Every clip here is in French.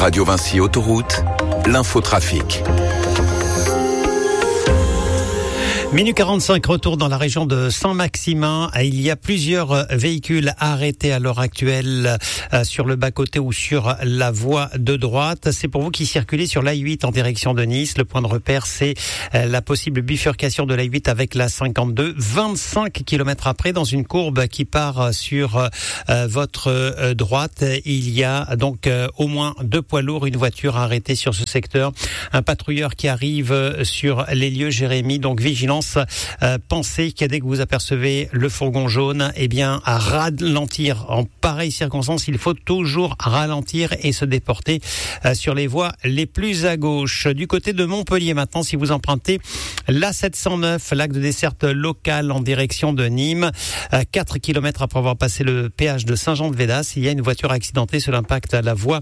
Radio Vinci Autoroute, l'infotrafic. Minute 45, retour dans la région de Saint-Maximin. Il y a plusieurs véhicules arrêtés à l'heure actuelle sur le bas-côté ou sur la voie de droite. C'est pour vous qui circulez sur l'A8 en direction de Nice. Le point de repère, c'est la possible bifurcation de l'A8 avec la 52. 25 km après, dans une courbe qui part sur votre droite, il y a donc au moins 2 poids lourds, une voiture arrêtée sur ce secteur. Un patrouilleur qui arrive sur les lieux, Jérémy, donc vigilance. Pensez que dès que vous apercevez le fourgon jaune, à ralentir. En pareille circonstance, il faut toujours ralentir et se déporter sur les voies les plus à gauche. Du côté de Montpellier maintenant, si vous empruntez l'A709, l'axe de desserte locale en direction de Nîmes, 4 km après avoir passé le péage de Saint-Jean-de-Védas, il y a une voiture accidentée sur l'impact à la voie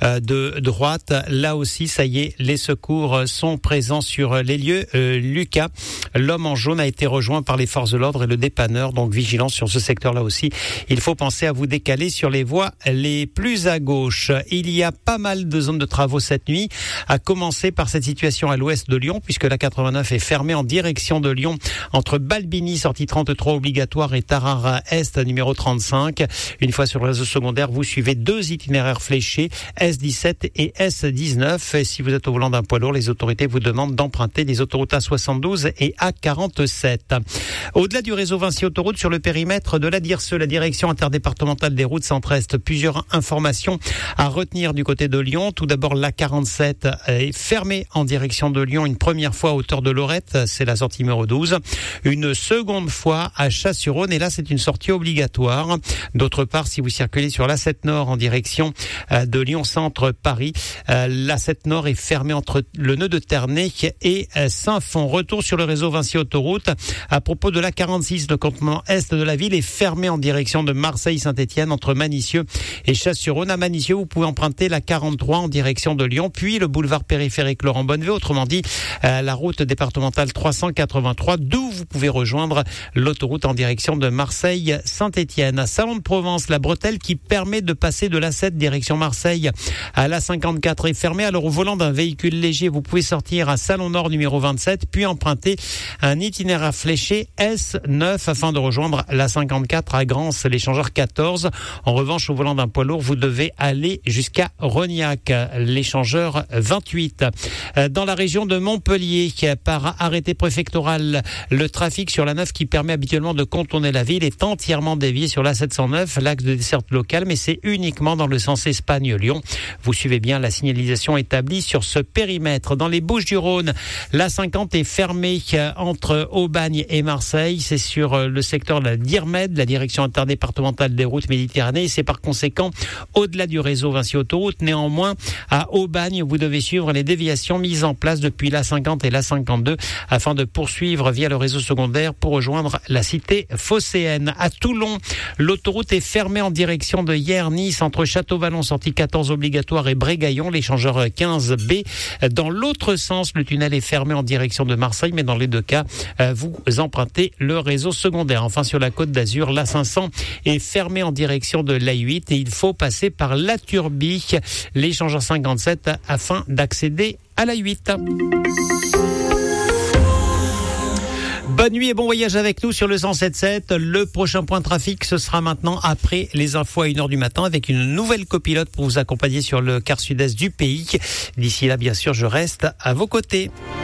de droite. Là aussi, ça y est, les secours sont présents sur les lieux. Lucas, l'homme en jaune a été rejoint par les forces de l'ordre et le dépanneur, donc vigilance sur ce secteur-là aussi. Il faut penser à vous décaler sur les voies les plus à gauche. Il y a pas mal de zones de travaux cette nuit, à commencer par cette situation à l'ouest de Lyon, puisque la 89 est fermée en direction de Lyon, entre Balbini, sortie 33 obligatoire, et Tarare Est, numéro 35. Une fois sur le réseau secondaire, vous suivez 2 itinéraires fléchés, S17 et S19. Et si vous êtes au volant d'un poids lourd, les autorités vous demandent d'emprunter les autoroutes A72 et A47. Au-delà du réseau Vinci Autoroute, sur le périmètre de la DIRSE, la direction interdépartementale des routes centre-est, plusieurs informations à retenir du côté de Lyon. Tout d'abord, l'A47 est fermée en direction de Lyon une première fois à hauteur de Lorette, c'est la sortie numéro 12. Une seconde fois à Chasse-sur-Rhône, et là c'est une sortie obligatoire. D'autre part, si vous circulez sur l'A7 Nord en direction de Lyon Centre Paris, l'A7 Nord est fermée entre le nœud de Ternay et Saint-Fond. Retour sur le réseau Vinci Autoroute. À propos de la 46, le campement est de la ville est fermé en direction de Marseille-Saint-Étienne entre Manicieux et Chasse-sur-Rhône. À Manicieux, vous pouvez emprunter la 43 en direction de Lyon, puis le boulevard périphérique Laurent Bonnevie, autrement dit la route départementale 383, d'où vous pouvez rejoindre l'autoroute en direction de Marseille-Saint-Étienne. Salon de Provence, la bretelle qui permet de passer de l'A7 direction Marseille à la 54 est fermée. Alors au volant d'un véhicule léger, vous pouvez sortir à Salon Nord numéro 27, puis emprunter un itinéraire fléché S9 afin de rejoindre la 54 à Grance, l'échangeur 14. En revanche, au volant d'un poids lourd, vous devez aller jusqu'à Rognac, l'échangeur 28. Dans la région de Montpellier, par arrêté préfectoral, le trafic sur la 9 qui permet habituellement de contourner la ville est entièrement dévié sur la 709, l'axe de desserte locale, mais c'est uniquement dans le sens Espagne-Lyon. Vous suivez bien la signalisation établie sur ce périmètre. Dans les Bouches-du-Rhône, la 50 est fermée entre Aubagne et Marseille. C'est sur le secteur de la DIRMED, la direction interdépartementale des routes Méditerranée. C'est par conséquent au-delà du réseau Vinci Autoroute. Néanmoins, à Aubagne, vous devez suivre les déviations mises en place depuis la 50 et la 52 afin de poursuivre via le réseau secondaire pour rejoindre la cité phocéenne. À Toulon, l'autoroute est fermée en direction de Hyères-Nice entre Château-Vallon, sortie 14 obligatoire, et Brégaillon, l'échangeur 15B. Dans l'autre sens, le tunnel est fermé en direction de Marseille, mais dans les deux cas, vous empruntez le réseau secondaire. Enfin, sur la Côte d'Azur, l'A500 est fermé en direction de l'A8 et il faut passer par la Turbie, l'échangeur 57, afin d'accéder à l'A8. Bonne nuit et bon voyage avec nous sur le 107.7. Le prochain point trafic, ce sera maintenant après les infos à 1h du matin avec une nouvelle copilote pour vous accompagner sur le quart sud-est du pays. D'ici là, bien sûr, je reste à vos côtés.